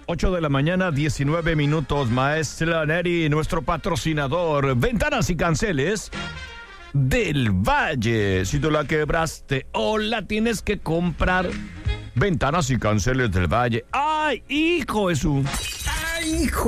8 de la mañana, 19 minutos. Maestra Neri, nuestro patrocinador. Ventanas y Canceles del Valle. Si tú la quebraste o la tienes que comprar. Ventanas y Canceles del Valle. ¡Ay, hijo de su! ¡Ay, hijo!